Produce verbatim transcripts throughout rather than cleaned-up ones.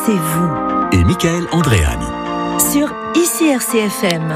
c'est vous. Et Michael Andréani. Sur I C R C F M.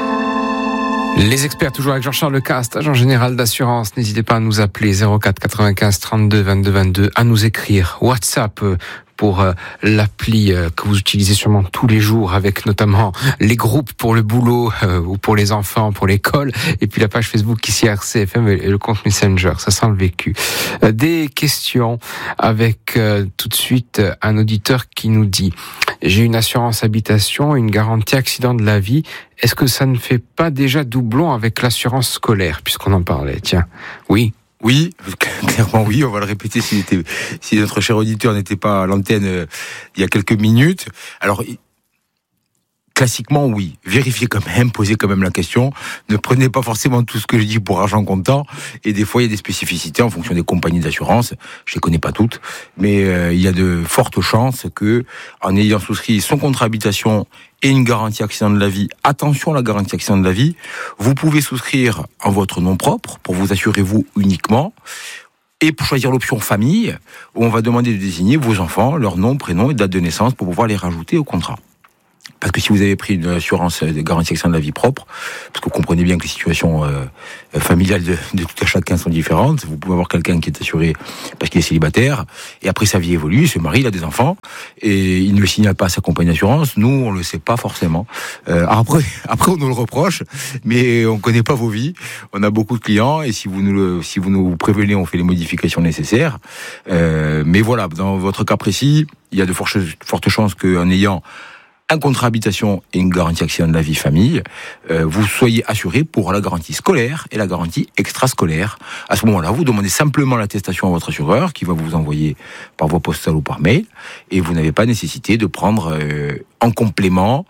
Les experts, toujours avec Jean-Charles Lecastre, agent général d'assurance. N'hésitez pas à nous appeler zéro quatre quatre-vingt-quinze trente-deux vingt-deux vingt-deux, à nous écrire WhatsApp pour euh, l'appli euh, que vous utilisez sûrement tous les jours, avec notamment les groupes pour le boulot euh, ou pour les enfants, pour l'école, et puis la page Facebook ici R C F M et le compte Messenger. Ça sent le vécu. Euh, des questions avec euh, tout de suite un auditeur qui nous dit: j'ai une assurance habitation, une garantie accident de la vie. Est-ce que ça ne fait pas déjà doublon avec l'assurance scolaire, puisqu'on en parlait? Tiens, oui. Oui, clairement oui, on va le répéter si, était, si notre cher auditeur n'était pas à l'antenne euh, il y a quelques minutes. Alors, classiquement, oui. Vérifiez quand même, posez quand même la question. Ne prenez pas forcément tout ce que je dis pour argent comptant. Et des fois, il y a des spécificités en fonction des compagnies d'assurance. Je les connais pas toutes, mais euh, il y a de fortes chances que, en ayant souscrit son contrat habitation et une garantie accident de la vie, attention, la garantie accident de la vie, vous pouvez souscrire en votre nom propre pour vous assurer vous uniquement. Et pour choisir l'option famille, où on va demander de désigner vos enfants, leur nom, prénom et date de naissance pour pouvoir les rajouter au contrat. Parce que si vous avez pris une assurance de garantie accident de la vie propre, parce que vous comprenez bien que les situations euh, familiales de, de tout à chacun sont différentes, vous pouvez avoir quelqu'un qui est assuré parce qu'il est célibataire, et après sa vie évolue, il se marie, il a des enfants, et il ne le signale pas à sa compagnie d'assurance. Nous, on le sait pas forcément. Euh, après, après, on nous le reproche, mais on connaît pas vos vies. On a beaucoup de clients, et si vous nous, le, si vous nous prévenez, on fait les modifications nécessaires. Euh, mais voilà, dans votre cas précis, il y a de fortes, fortes chances qu'en ayant un contrat habitation et une garantie accident de la vie famille, euh, vous soyez assuré pour la garantie scolaire et la garantie extrascolaire. À ce moment-là, vous demandez simplement l'attestation à votre assureur qui va vous envoyer par voie postale ou par mail, et vous n'avez pas nécessité de prendre euh, en complément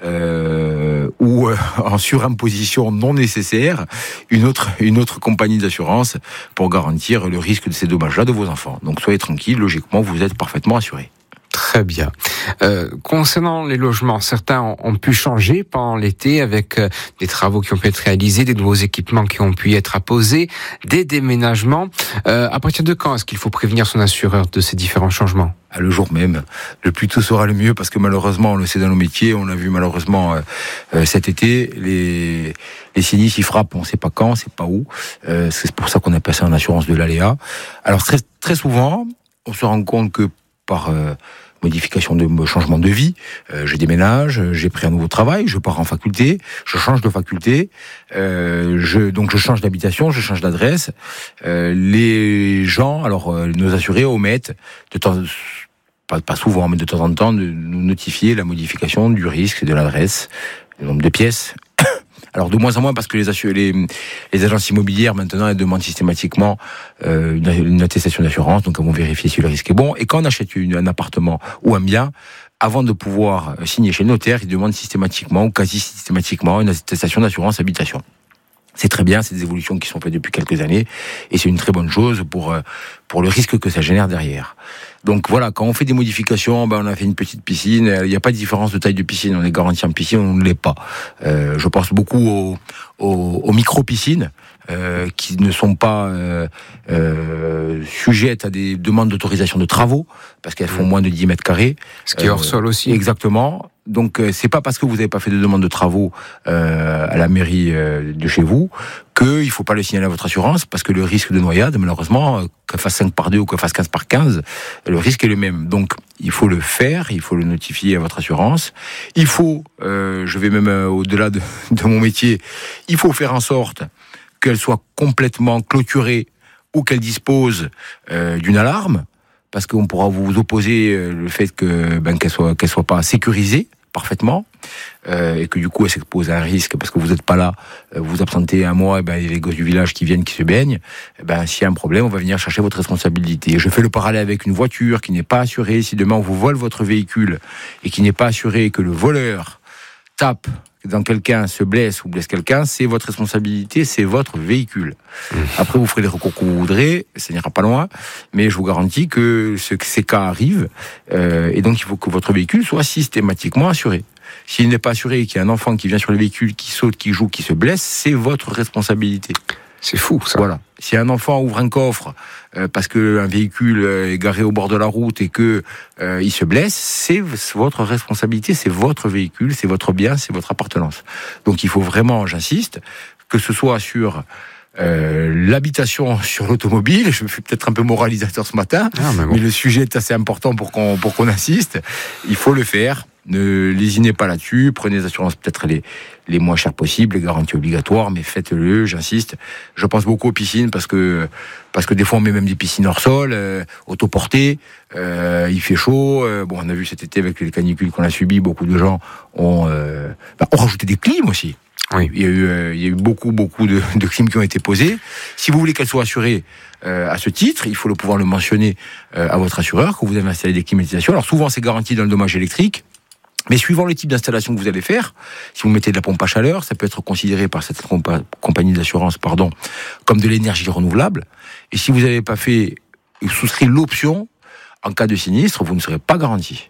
euh, ou euh, en surimposition non nécessaire une autre, une autre compagnie d'assurance pour garantir le risque de ces dommages-là de vos enfants. Donc soyez tranquille, logiquement, vous êtes parfaitement assuré. Très bien. Euh, concernant les logements, certains ont, ont pu changer pendant l'été avec euh, des travaux qui ont pu être réalisés, des nouveaux équipements qui ont pu y être apposés, des déménagements. Euh, à partir de quand est-ce qu'il faut prévenir son assureur de ces différents changements ? Ah, le jour même. Le plus tôt sera le mieux, parce que malheureusement, on le sait dans nos métiers, on l'a vu malheureusement euh, cet été, les, les sinistres ils frappent, on ne sait pas quand, on ne sait pas où. Euh, c'est pour ça qu'on appelle ça en assurance de l'aléa. Alors très, très souvent, on se rend compte que par euh, modification de changement de vie, euh, je déménage, j'ai pris un nouveau travail, je pars en faculté, je change de faculté, euh, je, donc je change d'habitation, je change d'adresse. Euh, les gens, alors euh, nos assurés omettent de temps, pas, pas souvent, mais de temps en temps, de nous notifier la modification du risque, de l'adresse, du nombre de pièces. Alors de moins en moins, parce que les, assu- les, les agences immobilières maintenant elles demandent systématiquement euh, une, une attestation d'assurance, donc elles vont vérifier si le risque est bon. Et quand on achète une, un appartement ou un bien, avant de pouvoir signer chez le notaire, ils demandent systématiquement ou quasi systématiquement une attestation d'assurance habitation. C'est très bien, c'est des évolutions qui sont faites depuis quelques années, et c'est une très bonne chose pour pour le risque que ça génère derrière. Donc voilà, quand on fait des modifications, ben on a fait une petite piscine, il n'y a pas de différence de taille de piscine, on est garanti en piscine, on ne l'est pas. Euh, je pense beaucoup aux, aux, aux micro-piscines, euh, qui ne sont pas euh, euh, sujettes à des demandes d'autorisation de travaux, parce qu'elles font moins de dix mètres carrés. Ce qui est hors sol aussi. Exactement. Donc euh, c'est pas parce que vous n'avez pas fait de demande de travaux euh, à la mairie euh, de chez vous qu'il faut pas le signaler à votre assurance, parce que le risque de noyade, malheureusement, euh, qu'elle fasse cinq par deux ou qu'elle fasse quinze par quinze, le risque est le même. Donc il faut le faire, il faut le notifier à votre assurance. Il faut, euh, je vais même euh, au-delà de, de mon métier, il faut faire en sorte qu'elle soit complètement clôturée ou qu'elle dispose euh, d'une alarme, parce qu'on pourra vous opposer le fait que ben qu'elle soit qu'elle soit pas sécurisée parfaitement, euh, et que du coup elle s'expose à un risque parce que vous n'êtes pas là, vous vous absentez un mois, et ben il y a les gosses du village qui viennent, qui se baignent. Et ben s'il y a un problème, on va venir chercher votre responsabilité. Je fais le parallèle avec une voiture qui n'est pas assurée. Si demain on vous vole votre véhicule et qui n'est pas assuré, que le voleur tape dans quelqu'un, se blesse ou blesse quelqu'un, c'est votre responsabilité, c'est votre véhicule. Mmh. Après, vous ferez les recours que vous voudrez, ça n'ira pas loin, mais je vous garantis que, ce, que ces cas arrivent, euh, et donc il faut que votre véhicule soit systématiquement assuré. S'il n'est pas assuré et qu'il y a un enfant qui vient sur le véhicule, qui saute, qui joue, qui se blesse, c'est votre responsabilité. C'est fou, ça. Voilà. Si un enfant ouvre un coffre euh, parce qu'un véhicule est garé au bord de la route et que euh, il se blesse, c'est votre responsabilité, c'est votre véhicule, c'est votre bien, c'est votre appartenance. Donc il faut vraiment, j'insiste, que ce soit sur euh, l'habitation, sur l'automobile. Je me fais peut-être un peu moralisateur ce matin, ah, mais, bon. mais le sujet est assez important pour qu'on pour qu'on insiste. Il faut le faire. Ne lésinez pas là-dessus, prenez des assurances peut-être les, les moins chères possibles, les garanties obligatoires, mais faites-le, j'insiste. Je pense beaucoup aux piscines parce que, parce que des fois on met même des piscines hors sol, euh, autoportées, euh, il fait chaud, euh, bon on a vu cet été avec les canicules qu'on a subies, beaucoup de gens ont, euh, bah, ont rajouté des clims aussi. Oui. Il y a eu, euh, il y a eu beaucoup, beaucoup de, de clims qui ont été posées. Si vous voulez qu'elles soient assurées euh, à ce titre, il faut le pouvoir le mentionner euh, à votre assureur que vous avez installé des climatisations. Alors souvent c'est garanti dans le dommage électrique. Mais suivant le type d'installation que vous allez faire, si vous mettez de la pompe à chaleur, ça peut être considéré par cette compa- compagnie d'assurance, pardon, comme de l'énergie renouvelable. Et si vous n'avez pas fait souscrit l'option, en cas de sinistre, vous ne serez pas garanti.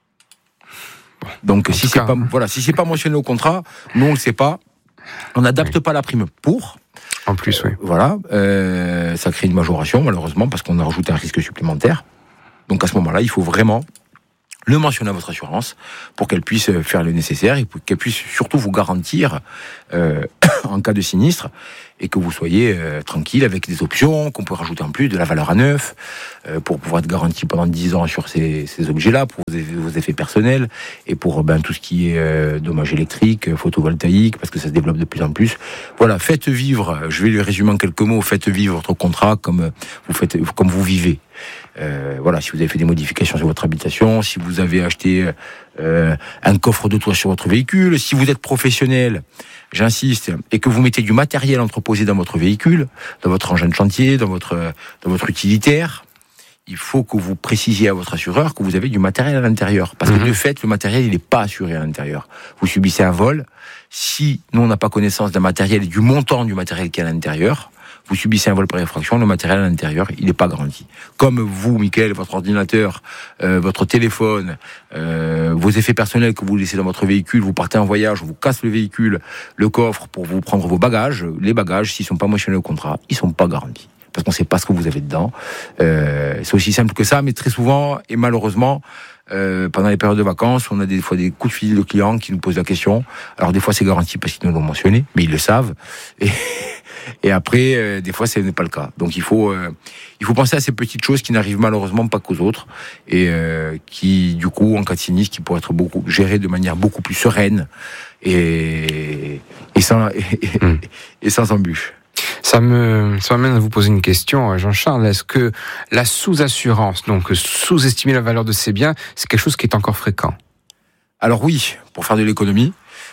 Donc, en si c'est cas, pas, hein. voilà, si c'est pas mentionné au contrat, nous on le sait pas. On n'adapte oui. pas la prime pour. En plus, oui. Euh, voilà, euh, ça crée une majoration malheureusement parce qu'on a rajouté un risque supplémentaire. Donc à ce moment-là, il faut vraiment le mentionner à votre assurance pour qu'elle puisse faire le nécessaire et qu'elle puisse surtout vous garantir euh, en cas de sinistre et que vous soyez euh, tranquille avec des options qu'on peut rajouter en plus de la valeur à neuf euh, pour pouvoir être garanti pendant dix ans sur ces, ces objets-là, pour vos effets, vos effets personnels et pour ben, tout ce qui est euh, dommages électriques, photovoltaïques, parce que ça se développe de plus en plus. Voilà, faites vivre, je vais le résumer en quelques mots, faites vivre votre contrat comme vous, faites, comme vous vivez. Euh, voilà, si vous avez fait des modifications sur votre habitation, si vous avez acheté euh, un coffre de toit sur votre véhicule, si vous êtes professionnel, j'insiste, et que vous mettez du matériel entreposé dans votre véhicule, dans votre engin de chantier, dans votre dans votre utilitaire, il faut que vous précisiez à votre assureur que vous avez du matériel à l'intérieur, parce mmh. que de fait, le matériel il n'est pas assuré à l'intérieur. Vous subissez un vol. Si nous on n'a pas connaissance d'un matériel et du montant du matériel qui est à l'intérieur, vous subissez un vol par effraction, le matériel à l'intérieur, il n'est pas garanti. Comme vous, Mickaël, votre ordinateur, euh, votre téléphone, euh, vos effets personnels que vous laissez dans votre véhicule, vous partez en voyage, on vous casse le véhicule, le coffre pour vous prendre vos bagages, les bagages, s'ils ne sont pas mentionnés au contrat, ils ne sont pas garantis. Parce qu'on ne sait pas ce que vous avez dedans. Euh, c'est aussi simple que ça, mais très souvent, et malheureusement, Euh, pendant les périodes de vacances, on a des fois des coups de fil de clients qui nous posent la question. Alors des fois c'est garanti parce qu'ils nous l'ont mentionné, mais ils le savent. Et, et après, euh, des fois ce n'est pas le cas. Donc il faut, euh, il faut penser à ces petites choses qui n'arrivent malheureusement pas qu'aux autres et euh, qui, du coup, en cas de sinistre, qui pourraient être beaucoup gérées de manière beaucoup plus sereine et, et sans et, et, mmh. et sans embûches. Ça me, ça m'amène à vous poser une question, Jean-Charles. Est-ce que la sous-assurance, donc sous-estimer la valeur de ses biens, c'est quelque chose qui est encore fréquent ? Alors oui, pour faire de l'économie.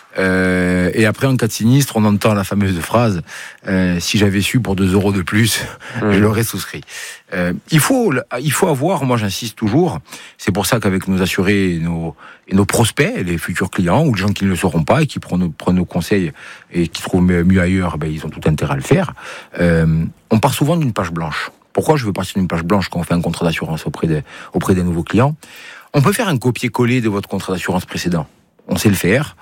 Euh, et après, en cas de sinistre, on entend la fameuse phrase euh, si j'avais su pour deux euros de plus, mmh. je l'aurais souscrit. Euh, il faut, il faut avoir, moi j'insiste toujours, c'est pour ça qu'avec nos assurés et nos, et nos prospects, les futurs clients ou les gens qui ne le sauront pas et qui prennent, prennent nos conseils et qui trouvent mieux ailleurs, ben, ils ont tout intérêt à le faire. Euh, on part souvent d'une page blanche. Pourquoi je veux partir d'une page blanche quand on fait un contrat d'assurance auprès des, auprès des nouveaux clients ? On peut faire un copier-coller de votre contrat d'assurance précédent. On sait le faire,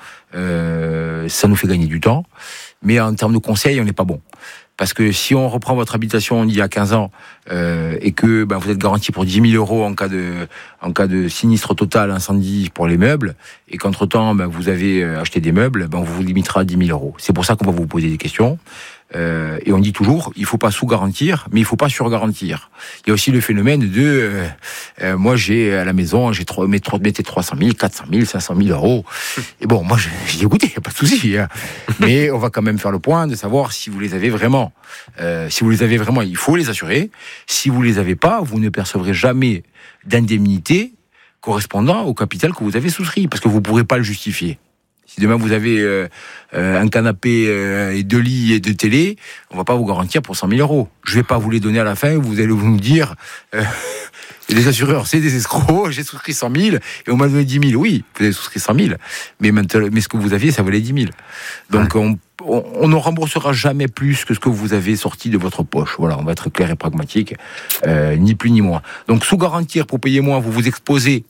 euh, ça nous fait gagner du temps, mais en termes de conseils, on n'est pas bon. Parce que si on reprend votre habitation d'il y a quinze ans euh, et que ben, vous êtes garanti pour dix mille euros en cas de en cas de sinistre total, incendie pour les meubles, et qu'entre-temps ben, vous avez acheté des meubles, ben, on vous limitera à dix mille euros. C'est pour ça qu'on va vous poser des questions. Euh, et on dit toujours, il faut pas sous-garantir, mais il faut pas sur-garantir. Il y a aussi le phénomène de, euh, euh, moi j'ai à la maison, j'ai trois, mettez trois cent mille, quatre cent mille, cinq cent mille euros. Et bon, moi j'ai dit, écoutez, y a pas de souci. Hein. Mais on va quand même faire le point de savoir si vous les avez vraiment. Euh, si vous les avez vraiment, il faut les assurer. Si vous les avez pas, vous ne percevrez jamais d'indemnité correspondant au capital que vous avez souscrit, parce que vous pourrez pas le justifier. Si demain vous avez euh, euh, un canapé euh, et deux lits et deux télés, on va pas vous garantir pour cent mille euros. Je vais pas vous les donner à la fin, vous allez nous dire, euh, les assureurs, c'est des escrocs, j'ai souscrit cent mille et on m'a donné dix mille. Oui, vous avez souscrit cent mille, mais maintenant, mais ce que vous aviez, ça valait dix mille. Donc on, on, on ne remboursera jamais plus que ce que vous avez sorti de votre poche. Voilà, on va être clair et pragmatique, euh, ni plus ni moins. Donc sous garantir pour payer moins, vous vous exposez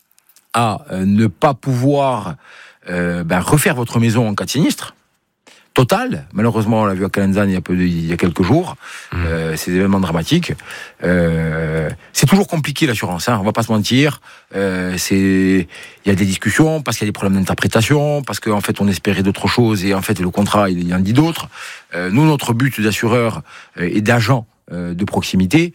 à euh, ne pas pouvoir Euh, ben, refaire votre maison en cas de sinistre, totale. Malheureusement, on l'a vu à Calenzane il y a, peu de, il y a quelques jours. Mmh. Euh, ces événements dramatiques. Euh, c'est toujours compliqué l'assurance. Hein, on va pas se mentir. Euh, c'est, il y a des discussions parce qu'il y a des problèmes d'interprétation, parce qu'en fait on espérait d'autres choses et en fait le contrat il y en dit d'autres. Euh, nous, notre but d'assureur et d'agent de proximité,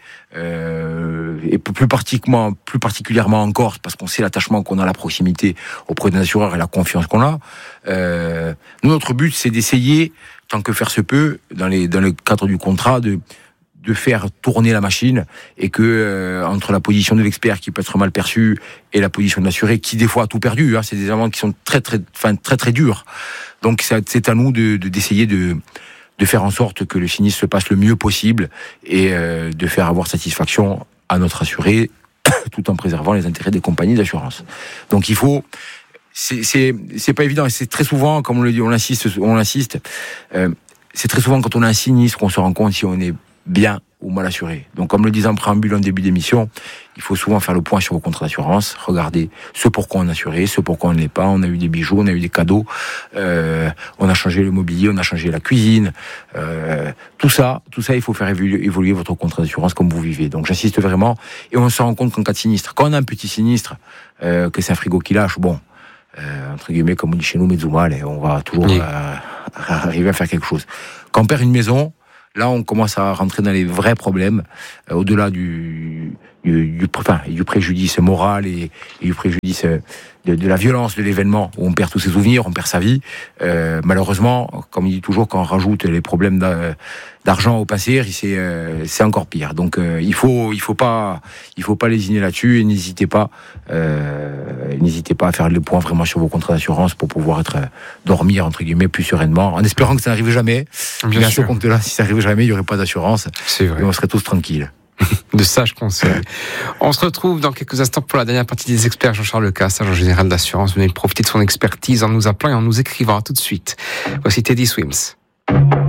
euh, et plus particulièrement, plus particulièrement en Corse, parce qu'on sait l'attachement qu'on a à la proximité auprès d'un assureur et la confiance qu'on a. Euh, nous, notre but, c'est d'essayer, tant que faire se peut, dans, les, dans le cadre du contrat, de, de faire tourner la machine et que euh, entre la position de l'expert qui peut être mal perçue et la position de l'assuré qui des fois a tout perdu, hein, c'est des éléments qui sont très très, enfin très très durs. Donc c'est, c'est à nous de, de d'essayer de de faire en sorte que le sinistre se passe le mieux possible et euh, de faire avoir satisfaction à notre assuré tout en préservant les intérêts des compagnies d'assurance. Donc il faut, c'est c'est c'est pas évident et c'est très souvent, comme on le dit, on insiste, on insiste, euh, c'est très souvent quand on a un sinistre qu'on se rend compte si on est bien ou mal assuré. Donc comme le disait en préambule en début d'émission, il faut souvent faire le point sur vos contrats d'assurance, regarder ce pourquoi on est assuré, ce pourquoi on ne l'est pas, on a eu des bijoux, on a eu des cadeaux, euh, on a changé le mobilier, on a changé la cuisine, euh, tout ça, tout ça il faut faire évoluer, évoluer votre contrat d'assurance comme vous vivez. Donc j'insiste vraiment, et on se rend compte qu'en cas de sinistre, quand on a un petit sinistre, euh, que c'est un frigo qui lâche, bon, euh, entre guillemets comme on dit chez nous, Mezuma, on va toujours oui. euh, arriver à faire quelque chose. Quand on perd une maison, là, on commence à rentrer dans les vrais problèmes, euh, au-delà du, du, du, enfin, du préjudice moral et, et du préjudice de, de la violence de l'événement, où on perd tous ses souvenirs, on perd sa vie. Euh, malheureusement, comme il dit toujours, quand on rajoute les problèmes d'a, d'argent au passé, c'est, euh, c'est encore pire. Donc, euh, il faut, il faut pas, il faut pas lésiner là-dessus et n'hésitez pas, euh, n'hésitez pas à faire le point vraiment sur vos contrats d'assurance pour pouvoir être, euh, dormir, entre guillemets, plus sereinement, en espérant que ça n'arrive jamais. Bien Mais à sûr. ce compte-là, si ça arrive jamais, il n'y aurait pas d'assurance. C'est vrai. Et on serait tous tranquilles. De sages conseils. On se retrouve dans quelques instants pour la dernière partie des experts. Jean-Charles Cast, agent général d'assurance, venez profiter de son expertise en nous appelant et en nous écrivant. À tout de suite. Voici Teddy Swims.